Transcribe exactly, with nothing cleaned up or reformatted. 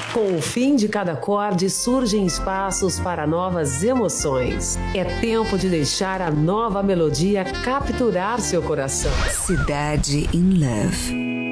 Com o fim de cada acorde, surgem espaços para novas emoções. É tempo de deixar a nova melodia capturar seu coração. Cidade in Love.